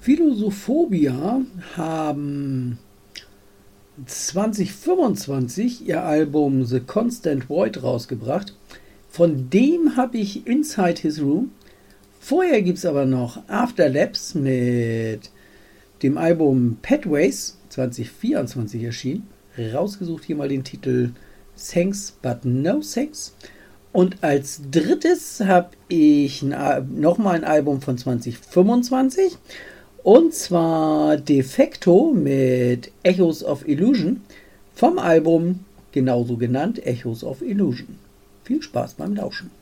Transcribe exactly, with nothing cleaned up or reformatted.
Philosophobia haben zwanzig fünfundzwanzig ihr Album The Constant Void rausgebracht. Von dem habe ich Inside His Room. Vorher gibt es aber noch Afterlapse mit dem Album Pathways, zwanzig vierundzwanzig erschienen. Rausgesucht hier mal den Titel Thanks But No Thanks. Und als drittes habe ich nochmal ein Album von zwanzig fünfundzwanzig. Und zwar Defecto mit Echoes of Illusion vom Album genauso genannt Echoes of Illusion. Viel Spaß beim Lauschen.